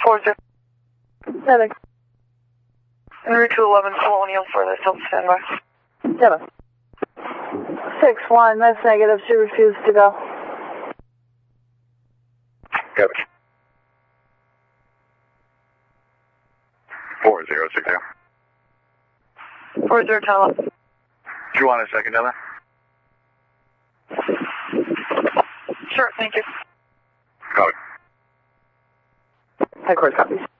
40. Seven. En route to 11 Colonial for the still standby. 7. 6-1, that's negative. She refused to go. Copy. 4060. 40 1011. Do you want a second down there? Sure, thank you. Copy. Headquarters copies.